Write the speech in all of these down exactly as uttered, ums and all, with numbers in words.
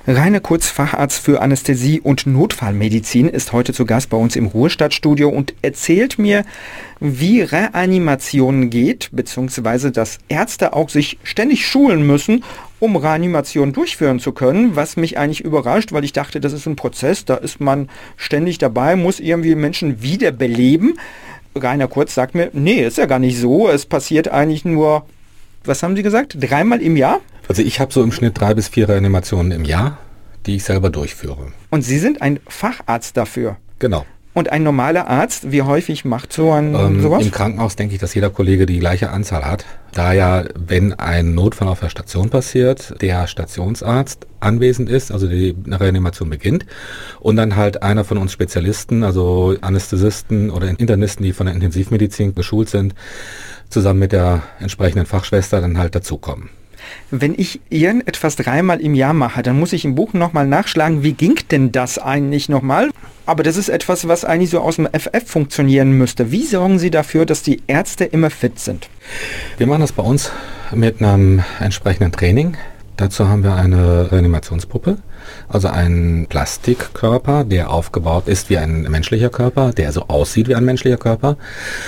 Rainer Kurz, Facharzt für Anästhesie und Notfallmedizin, ist heute zu Gast bei uns im Ruhestattstudio und erzählt mir, wie Reanimation geht, beziehungsweise dass Ärzte auch sich ständig schulen müssen, um Reanimation durchführen zu können, was mich eigentlich überrascht, weil ich dachte, das ist ein Prozess, da ist man ständig dabei, muss irgendwie Menschen wiederbeleben. Rainer Kurz sagt mir, nee, ist ja gar nicht so, es passiert eigentlich nur, was haben Sie gesagt, dreimal im Jahr? Also ich habe so im Schnitt drei bis vier Reanimationen im Jahr, die ich selber durchführe. Und Sie sind ein Facharzt dafür? Genau. Und ein normaler Arzt, wie häufig macht so ein ähm, sowas? Im Krankenhaus denke ich, dass jeder Kollege die gleiche Anzahl hat. Da ja, wenn ein Notfall auf der Station passiert, der Stationsarzt anwesend ist, also die Reanimation beginnt, und dann halt einer von uns Spezialisten, also Anästhesisten oder Internisten, die von der Intensivmedizin geschult sind, zusammen mit der entsprechenden Fachschwester dann halt dazukommen. Wenn ich irgendetwas dreimal im Jahr mache, dann muss ich im Buch nochmal nachschlagen, wie ging denn das eigentlich nochmal? Aber das ist etwas, was eigentlich so aus dem F F funktionieren müsste. Wie sorgen Sie dafür, dass die Ärzte immer fit sind? Wir machen das bei uns mit einem entsprechenden Training. Dazu haben wir eine Reanimationspuppe, also einen Plastikkörper, der aufgebaut ist wie ein menschlicher Körper, der so aussieht wie ein menschlicher Körper.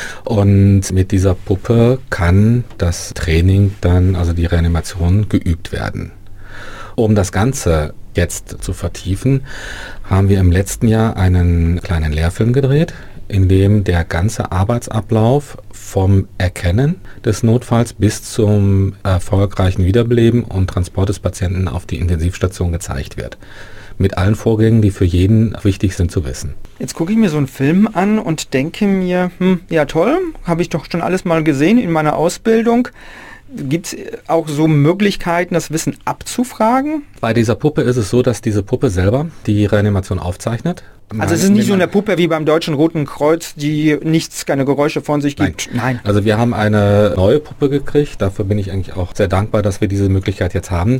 Und mit dieser Puppe kann das Training dann, also die Reanimation, geübt werden. Um das Ganze jetzt zu vertiefen, haben wir im letzten Jahr einen kleinen Lehrfilm gedreht, in dem der ganze Arbeitsablauf vom Erkennen des Notfalls bis zum erfolgreichen Wiederbeleben und Transport des Patienten auf die Intensivstation gezeigt wird. Mit allen Vorgängen, die für jeden wichtig sind zu wissen. Jetzt gucke ich mir so einen Film an und denke mir, hm, ja toll, habe ich doch schon alles mal gesehen in meiner Ausbildung. Gibt es auch so Möglichkeiten, das Wissen abzufragen? Bei dieser Puppe ist es so, dass diese Puppe selber die Reanimation aufzeichnet. Also es ist nicht so eine Puppe wie beim Deutschen Roten Kreuz, die nichts, keine Geräusche von sich gibt. Nein. Nein. Also wir haben eine neue Puppe gekriegt. Dafür bin ich eigentlich auch sehr dankbar, dass wir diese Möglichkeit jetzt haben.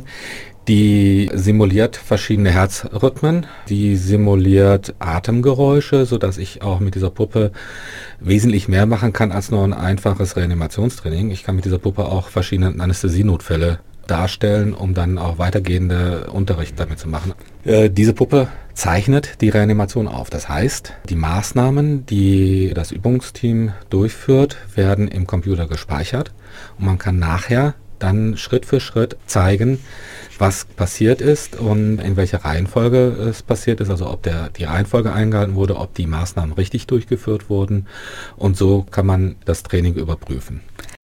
Die simuliert verschiedene Herzrhythmen, die simuliert Atemgeräusche, sodass ich auch mit dieser Puppe wesentlich mehr machen kann als nur ein einfaches Reanimationstraining. Ich kann mit dieser Puppe auch verschiedene Anästhesienotfälle darstellen, um dann auch weitergehende Unterricht damit zu machen. Äh, diese Puppe zeichnet die Reanimation auf. Das heißt, die Maßnahmen, die das Übungsteam durchführt, werden im Computer gespeichert und man kann nachher dann Schritt für Schritt zeigen, was passiert ist und in welcher Reihenfolge es passiert ist, also ob der, die Reihenfolge eingehalten wurde, ob die Maßnahmen richtig durchgeführt wurden, und so kann man das Training überprüfen.